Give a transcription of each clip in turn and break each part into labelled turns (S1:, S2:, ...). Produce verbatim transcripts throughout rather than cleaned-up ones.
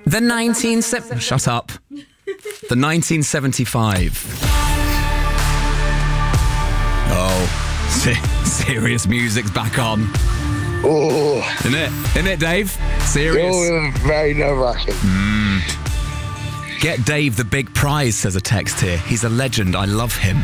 S1: The nineteen... Se- Shut up. The nineteen seventy-five. Oh, se- serious music's back on.
S2: Oh.
S1: Isn't it? Isn't it, Dave? Serious.
S2: Oh, very nerve-wracking.
S1: Mm. Get Dave the big prize, says a text here. He's a legend. I love him.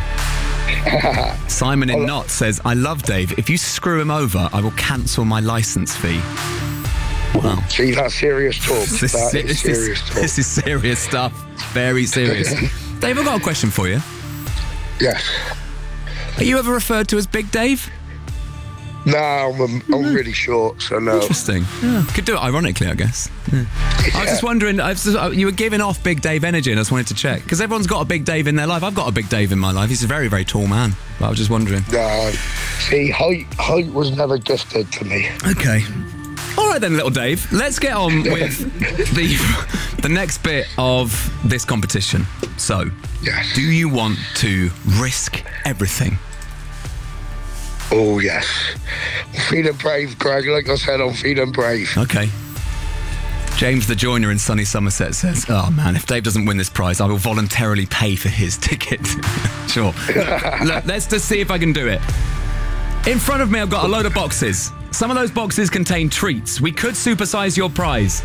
S1: Simon in Knott says, I love Dave. If you screw him over, I will cancel my licence fee. Wow.
S2: See, that's serious talk.
S1: This,
S2: that
S1: is,
S2: is serious
S1: this,
S2: talk.
S1: This is serious stuff. Very serious. Dave, I've got a question for you.
S2: Yes.
S1: Are you ever referred to as Big Dave?
S2: No, I'm, I'm really short, so no.
S1: Interesting. Yeah. Could do it ironically, I guess. Yeah. Yeah. I was just wondering, I was just, you were giving off Big Dave energy, and I just wanted to check. Because everyone's got a Big Dave in their life. I've got a Big Dave in my life. He's a very, very tall man. But I was just wondering.
S2: No. See, height, height was never gifted to me.
S1: Okay. All right then, little Dave. Let's get on with the the next bit of this competition. So,
S2: yes.
S1: Do you want to risk everything?
S2: Oh, yes. I'm feeling brave, Greg. Like I said, I'm feeling brave.
S1: Okay. James the Joiner in sunny Somerset says, oh, man, if Dave doesn't win this prize, I will voluntarily pay for his ticket. Sure. Look, let's just see if I can do it. In front of me, I've got a load of boxes. Some of those boxes contain treats. We could supersize your prize.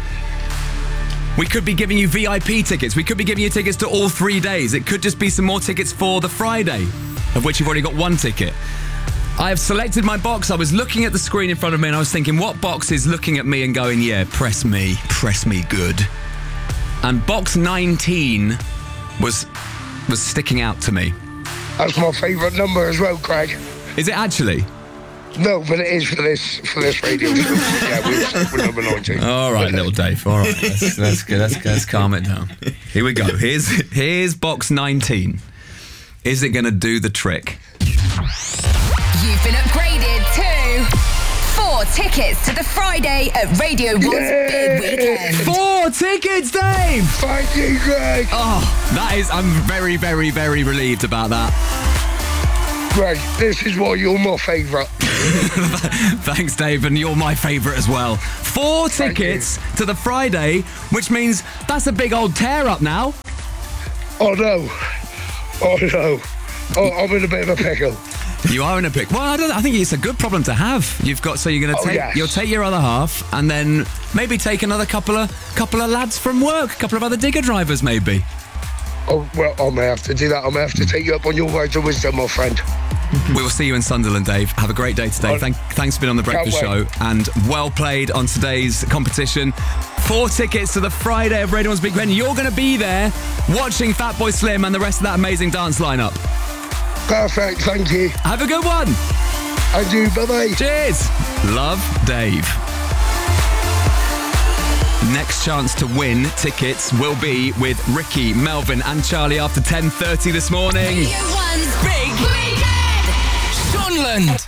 S1: We could be giving you V I P tickets. We could be giving you tickets to all three days. It could just be some more tickets for the Friday, of which you've already got one ticket. I have selected my box. I was looking at the screen in front of me and I was thinking, what box is looking at me and going, yeah, press me, press me good. And box nineteen was was sticking out to me.
S2: That's my favourite number as well, Craig.
S1: Is it actually?
S2: No, but it is for this for this radio show. Yeah, we're stuck with number nineteen.
S1: All right, little Dave. All right, that's, that's good. Let's, let's calm it down. Here we go. Here's here's box nineteen. Is it going to do the trick?
S3: You've been upgraded to four tickets to the Friday at Radio one's
S2: Yeah.
S3: Big Weekend.
S1: Four tickets, Dave!
S2: Thank you, Greg.
S1: Oh, that is, I'm very, very, very relieved about that.
S2: Greg, this is why you're my favourite.
S1: Thanks, Dave, and you're my favourite as well. Four
S2: Thank
S1: tickets to the Friday, which means that's a big old tear-up now.
S2: Oh, no. Oh, no. Oh, I'm in a bit of a pickle.
S1: You are in a pick. Well, I don't. I think it's a good problem to have. You've got so you're going to
S2: Oh,
S1: take.
S2: yes.
S1: You'll take your other half, and then maybe take another couple of couple of lads from work, a couple of other digger drivers, maybe.
S2: Oh, well, I may have to do that. I may have to take you up on your words of wisdom, my friend.
S1: We will see you in Sunderland, Dave. Have a great day today.
S2: Oh,
S1: Thank, thanks for being on the Breakfast Show,
S2: wait.
S1: and well played on today's competition. Four tickets to the Friday of Radio one's Big Weekend. You're going to be there watching Fatboy Slim and the rest of that amazing dance lineup.
S2: Perfect, thank you.
S1: Have a good one.
S2: And you, bye-bye.
S1: Cheers. Love, Dave. Next chance to win tickets will be with Ricky, Melvin and Charlie after ten thirty this morning.
S3: Radio one's Big Weekend.
S4: Sunderland.